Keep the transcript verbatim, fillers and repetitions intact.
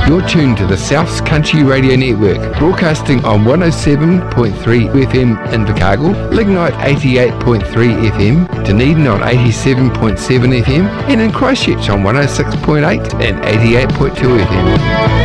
You're tuned to the South's Country Radio Network, broadcasting on one oh seven point three F M in Invercargill, Lignite eighty-eight point three F M, Dunedin on eighty-seven point seven F M, and in Christchurch on one oh six point eight and eighty-eight point two F M.